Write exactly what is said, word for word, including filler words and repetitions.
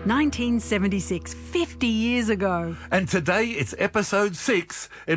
nineteen seventy-six, fifty years ago. And today it's episode six in